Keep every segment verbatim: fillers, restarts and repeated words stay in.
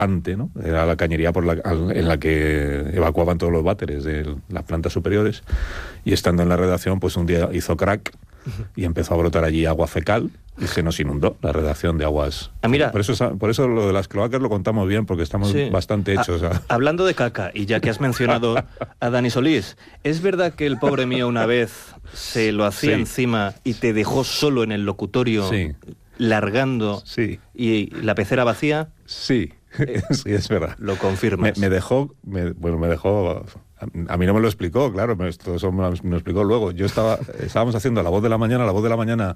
ANTE, ¿no? Era la cañería por la, en la que evacuaban todos los váteres de las plantas superiores, y estando en la redacción, pues un día hizo crack y empezó a brotar allí agua fecal y se nos inundó la redacción de aguas. Ah, mira. Por eso, por eso lo de las cloacas lo contamos bien, porque estamos sí. bastante hechos. A, hablando de caca, y ya que has mencionado a Dani Solís, ¿es verdad que el pobre mío una vez se lo hacía sí. encima y te dejó solo en el locutorio sí. largando sí. y la pecera vacía? Sí. Sí, es verdad. Lo confirmas. Me, me dejó, me, bueno, me dejó... A, a mí no me lo explicó, claro, me, todo eso me, me lo explicó luego. Yo estaba, estábamos haciendo La Voz de la Mañana, La Voz de la Mañana,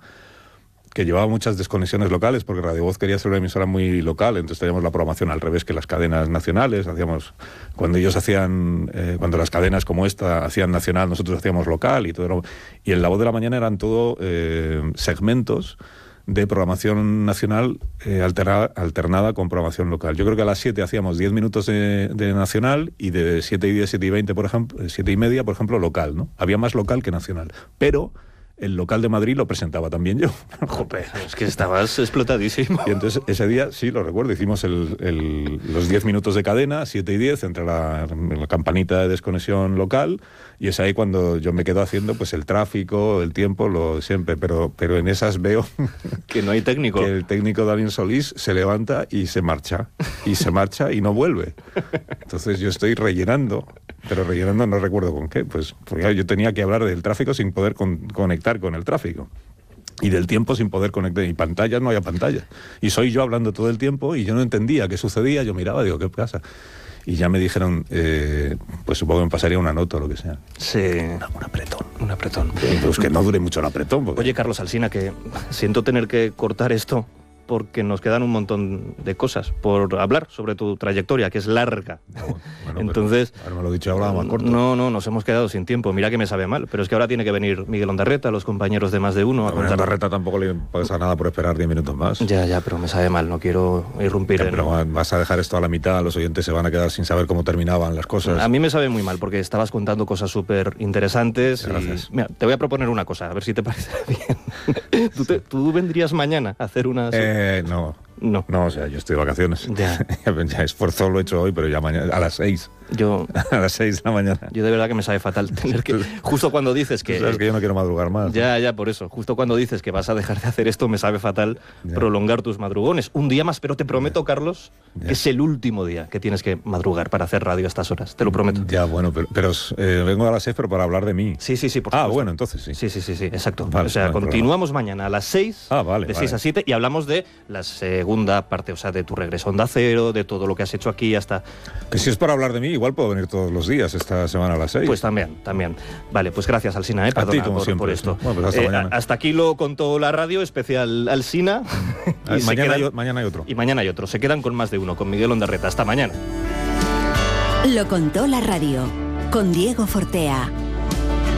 que llevaba muchas desconexiones locales, porque Radio Voz quería ser una emisora muy local, entonces teníamos la programación al revés que las cadenas nacionales. Hacíamos, cuando ellos hacían, eh, cuando las cadenas como esta hacían nacional, nosotros hacíamos local, y todo era, y en La Voz de la Mañana eran todo eh, segmentos de programación nacional eh, alternada, alternada con programación local. Yo creo que a las siete hacíamos diez minutos de, de nacional, y de siete y diez, siete y veinte, por ejemplo, siete y media, por ejemplo, local, ¿no? Había más local que nacional. Pero el local de Madrid lo presentaba también yo. Joder, es que estabas explotadísimo. Y entonces ese día, sí, lo recuerdo, hicimos el, el, los diez minutos de cadena, siete y diez, entre la, la campanita de desconexión local, y es ahí cuando yo me quedo haciendo pues el tráfico, el tiempo, lo siempre, pero, pero en esas veo que no hay técnico. Que el técnico Dani Solís se levanta y se marcha, y se marcha y no vuelve. Entonces yo estoy rellenando, pero rellenando no recuerdo con qué, pues porque yo tenía que hablar del tráfico sin poder con, conectar con el tráfico, y del tiempo sin poder conectar, y pantallas no había pantallas, y soy yo hablando todo el tiempo, y yo no entendía qué sucedía. Yo miraba, digo, ¿qué pasa? Y ya me dijeron, eh, pues supongo que me pasaría una nota o lo que sea. Sí. Una, un apretón. Un apretón. Pues que no dure mucho el apretón. Porque... Oye, Carlos Alsina, que siento tener que cortar esto, porque nos quedan un montón de cosas por hablar sobre tu trayectoria, que es larga. Bueno, bueno, entonces, ahora me lo he dicho, hablaba más corto. No, no, nos hemos quedado sin tiempo. Mira que me sabe mal, pero es que ahora tiene que venir Miguel Ondarreta, los compañeros de Más de Uno. A Miguel Ondarreta tampoco le pasa nada por esperar diez minutos más. Ya, ya, pero me sabe mal, no quiero irrumpir. Ya, en... Pero vas a dejar esto a la mitad, los oyentes se van a quedar sin saber cómo terminaban las cosas. A mí me sabe muy mal, porque estabas contando cosas súper interesantes. Gracias. Y... Mira, te voy a proponer una cosa, a ver si te parece bien. ¿Tú, te, ¿Tú vendrías mañana a hacer unas...? Eh, no. No. No, o sea, yo estoy de vacaciones. Ya. Ya esfuerzo lo he hecho hoy, pero ya mañana, a las seis. Yo... A las seis de la mañana. Yo de verdad que me sabe fatal tener que... Justo cuando dices que... Tú sabes que yo no quiero madrugar más. Ya, ya, por eso. Justo cuando dices que vas a dejar de hacer esto, me sabe fatal ya. prolongar tus madrugones. Un día más, pero te prometo, ya. Carlos, ya. que es el último día que tienes que madrugar para hacer radio a estas horas. Te lo prometo. Ya, bueno, pero, pero eh, vengo a las seis, pero para hablar de mí. Sí, sí, sí, por supuesto. Ah, bueno, entonces sí. Sí, sí, sí, sí, exacto. Vale, o sea, vale, continuamos problema. mañana a las seis, ah, vale, de vale. seis a siete, y hablamos de la segunda parte, o sea, de tu regreso a Onda Cero, de todo lo que has hecho aquí hasta... Que si es para hablar de mí, igual puedo venir todos los días esta semana a las seis. Pues también, también. Vale, pues gracias, Alsina, ¿eh? Perdona a ti, como por, siempre, por esto. Bueno, pues hasta, eh, mañana. hasta aquí lo contó la radio, especial Alsina. y mañana, quedan, hay, mañana hay otro. Y mañana hay otro. Se quedan con Más de Uno, con Miguel Ondarreta. Hasta mañana. Lo contó la radio, con Diego Fortea.